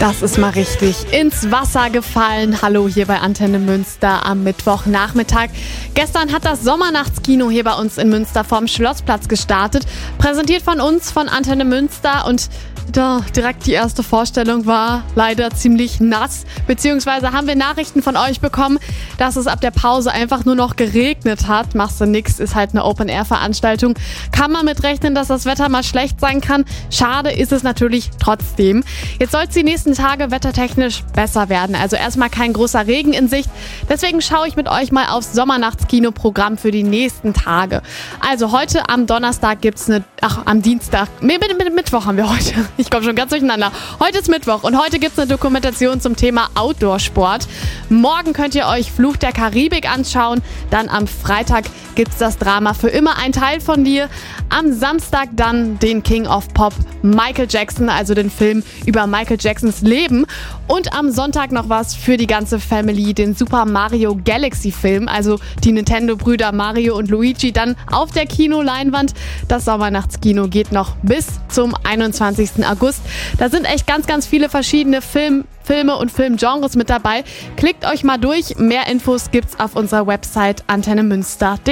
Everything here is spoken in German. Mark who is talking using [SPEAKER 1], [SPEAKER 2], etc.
[SPEAKER 1] Das ist mal richtig ins Wasser gefallen. Hallo hier bei Antenne Münster am Mittwochnachmittag. Gestern hat das Sommernachtskino hier bei uns in Münster vorm Schlossplatz gestartet. Präsentiert von uns, von Antenne Münster. Und da direkt die erste Vorstellung war leider ziemlich nass. Beziehungsweise haben wir Nachrichten von euch bekommen, dass es ab der Pause einfach nur noch geregnet hat. Machst du nix, ist halt eine Open-Air-Veranstaltung. Kann man mit rechnen, dass das Wetter mal schlecht sein kann. Schade ist es natürlich trotzdem. Jetzt soll es die nächsten Tage wettertechnisch besser werden. Also erstmal kein großer Regen in Sicht. Deswegen schaue ich mit euch mal aufs Sommernachtskino-Programm für die nächsten Tage. Also heute am Donnerstag gibt's am Dienstag. Mittwoch haben wir heute. Ich komme schon ganz durcheinander. Heute ist Mittwoch und heute gibt's eine Dokumentation zum Thema Outdoor-Sport. Morgen könnt ihr euch Fluch der Karibik anschauen. Dann am Freitag gibt's das Drama Für immer ein Teil von dir. Am Samstag dann den King of Pop Michael Jackson, also den Film über Michael Jacksons Leben. Und am Sonntag noch was für die ganze Family, den Super Mario Galaxy Film, also die Nintendo-Brüder Mario und Luigi dann auf der Kinoleinwand. Das Sommernachtskino geht noch bis zum 21. August. Da sind echt ganz, ganz viele verschiedene Filme und Filmgenres mit dabei. Klickt euch mal durch. Mehr Infos gibt's auf unserer Website antennemünster.de.